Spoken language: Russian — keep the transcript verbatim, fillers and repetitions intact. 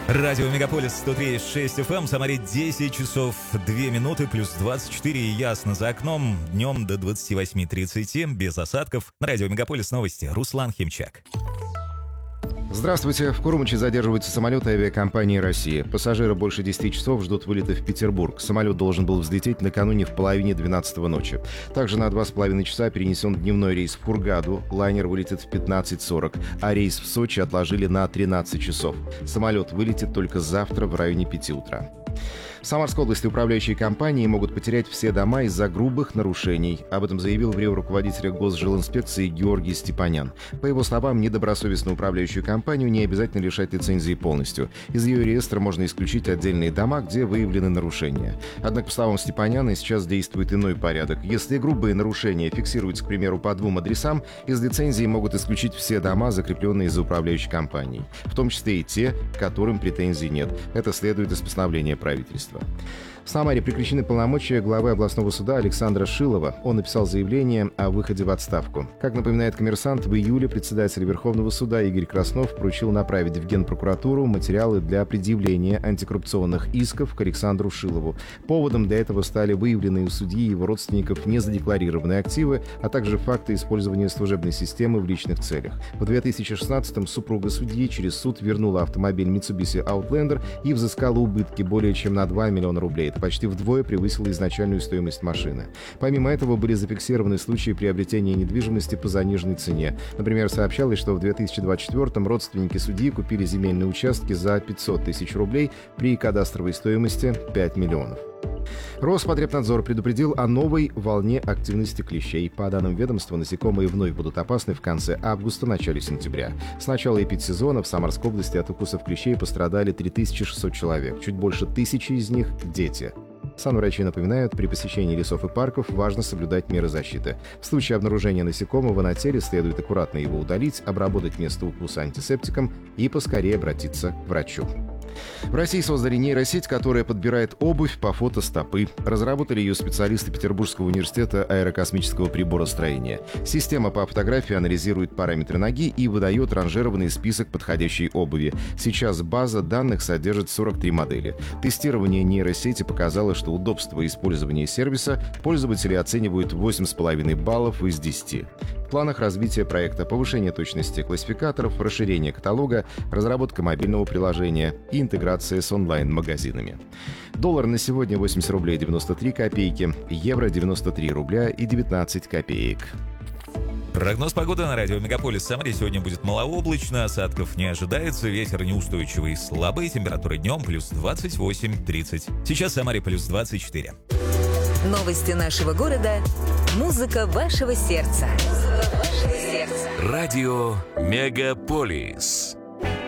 Радио Мегаполис сто три и шесть эф эм, Самаре десять часов две минуты, плюс двадцать четыре, ясно за окном, днем до двадцати восьми тридцати, без осадков. На Радио Мегаполис новости, Руслан Химчак. Здравствуйте. В Курумыче задерживаются самолеты авиакомпании «Россия». Пассажиры больше десяти часов ждут вылета в Петербург. Самолет должен был взлететь накануне в половине двенадцатого ночи. Также на два с половиной часа перенесен дневной рейс в Хургаду. Лайнер вылетит в пятнадцать сорок, а рейс в Сочи отложили на тринадцать часов. Самолет вылетит только завтра в районе пяти утра. В Самарской области управляющие компании могут потерять все дома из-за грубых нарушений. Об этом заявил в Рио руководитель Госжилинспекции Георгий Степанян. По его словам, недобросовестную управляющую компанию не обязательно лишать лицензии полностью. Из ее реестра можно исключить отдельные дома, где выявлены нарушения. Однако, по словам Степаняна, сейчас действует иной порядок. Если грубые нарушения фиксируются, к примеру, по двум адресам, из лицензии могут исключить все дома, закрепленные за управляющей компанией, в том числе и те, к которым претензий нет. Это следует из постановления правительства. В Самаре прекращены полномочия главы областного суда Александра Шилова. Он написал заявление о выходе в отставку. Как напоминает «Коммерсант», в июле председатель Верховного суда Игорь Краснов поручил направить в Генпрокуратуру материалы для предъявления антикоррупционных исков к Александру Шилову. Поводом для этого стали выявленные у судьи и его родственников незадекларированные активы, а также факты использования служебной системы в личных целях. В две тысячи шестнадцатом супруга судьи через суд вернула автомобиль Mitsubishi Outlander и взыскала убытки более чем на два миллиона рублей. Это почти вдвое превысило изначальную стоимость машины. Помимо этого были зафиксированы случаи приобретения недвижимости по заниженной цене. Например, сообщалось, что в две тысячи двадцать четвёртом родственники судьи купили земельные участки за пятьсот тысяч рублей при кадастровой стоимости пять миллионов. Роспотребнадзор предупредил о новой волне активности клещей. По данным ведомства, насекомые вновь будут опасны в конце августа, начале сентября. С начала эпидсезона в Самарской области от укусов клещей пострадали три тысячи шестьсот человек. Чуть больше тысячи из них – дети. Санврачи напоминают, при посещении лесов и парков важно соблюдать меры защиты. В случае обнаружения насекомого на теле следует аккуратно его удалить, обработать место укуса антисептиком и поскорее обратиться к врачу. В России создали нейросеть, которая подбирает обувь по фото стопы. Разработали ее специалисты Петербургского университета аэрокосмического приборостроения. Система по фотографии анализирует параметры ноги и выдает ранжированный список подходящей обуви. Сейчас база данных содержит сорок три модели. Тестирование нейросети показало, что удобство использования сервиса пользователи оценивают восемь с половиной баллов из десяти. В планах развития проекта повышение точности классификаторов, расширение каталога, разработка мобильного приложения и интеграция с онлайн-магазинами. Доллар на сегодня восемьдесят рублей девяносто три копейки, евро девяносто три рубля и девятнадцать копеек. Прогноз погоды на радио Мегаполис Самаре. Сегодня будет малооблачно, осадков не ожидается, ветер неустойчивый, слабый, температура днем плюс двадцать восемь тридцать. Сейчас в Самаре плюс двадцать четыре. Новости нашего города. Музыка вашего сердца. Радио Мегаполис.